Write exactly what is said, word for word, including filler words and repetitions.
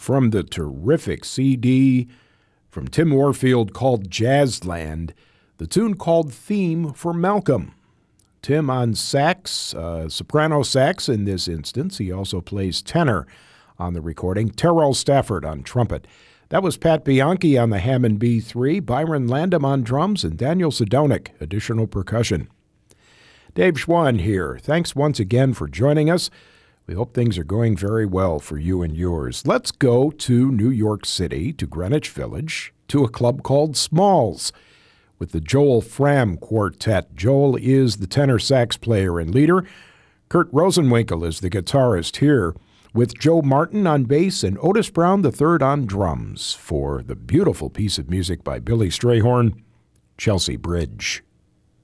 from the terrific C D from Tim Warfield called Jazzland, the tune called Theme for Malcolm. Tim on sax, uh, soprano sax in this instance. He also plays tenor on the recording. Terrell Stafford on trumpet. That was Pat Bianchi on the Hammond B three, Byron Landam on drums, and Daniel Sedonic, additional percussion. Dave Schwann here. Thanks once again for joining us. We hope things are going very well for you and yours. Let's go to New York City, to Greenwich Village, to a club called Smalls with the Joel Fram Quartet. Joel is the tenor sax player and leader. Kurt Rosenwinkel is the guitarist here, with Joe Martin on bass and Otis Brown the third on drums for the beautiful piece of music by Billy Strayhorn, Chelsea Bridge.